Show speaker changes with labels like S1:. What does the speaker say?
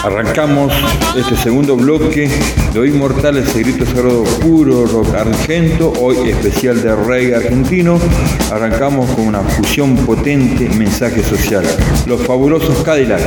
S1: Arrancamos este segundo bloque de Hoy Mortales, el grito sagrado puro, rock argento, hoy especial de reggae argentino. Arrancamos con una fusión potente, mensaje social. Los fabulosos Cadillacs.